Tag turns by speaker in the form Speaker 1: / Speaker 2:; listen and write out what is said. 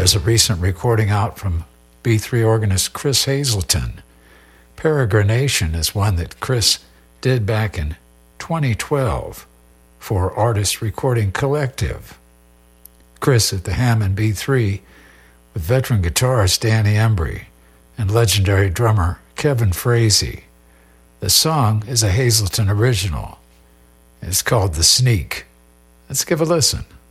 Speaker 1: There's a recent recording out from B3 organist Chris Hazelton. Peregrination is one that Chris did back in 2012 for Artist Recording Collective. Chris at the Hammond B3 with veteran guitarist Danny Embry and legendary drummer Kevin Frazee. The song is a Hazelton original. It's called The Sneak. Let's give a listen.